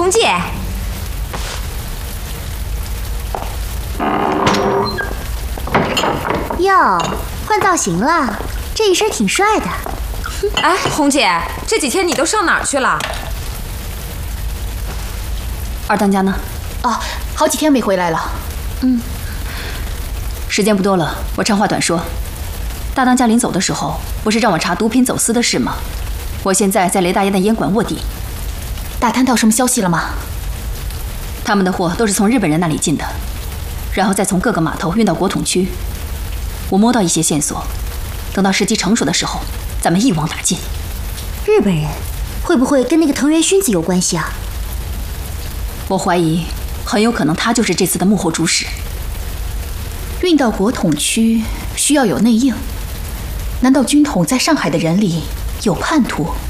红姐。 哟，换造型了，这一身挺帅的。 哎，红姐，这几天你都上哪儿去了？ 二当家呢？ 哦，好几天没回来了。 时间不多了，我长话短说。大当家临走的时候，不是让我查毒品走私的事吗？我现在在雷大烟的烟馆卧底。 打探到什么消息了吗？ 他们的货都是从日本人那里进的，然后再从各个码头运到国统区。我摸到一些线索，等到时机成熟的时候，咱们一网打尽。 日本人会不会跟那个藤原薰子有关系啊？ 我怀疑，很有可能他就是这次的幕后主使。 运到国统区需要有内应，难道军统在上海的人里有叛徒？